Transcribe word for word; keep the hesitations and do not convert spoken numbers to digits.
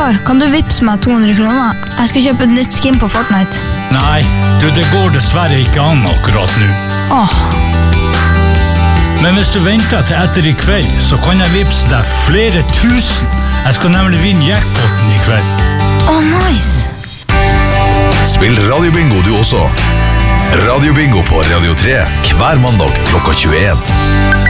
far, kan du vippse meg to hundre kroner? Jeg skal kjøpe et nytt skin på Fortnite. Nei, du, det går dessverre ikke an akkurat nå. Åh. Men hvis du venter til etter i kveld, så kan jeg vippse deg flere tusen. Jeg skal nemlig vinne jackpoten i kveld. Åh, nice. Spill Radio Bingo du også. Radio Bingo på Radio tre hver mandag klokka tjueen.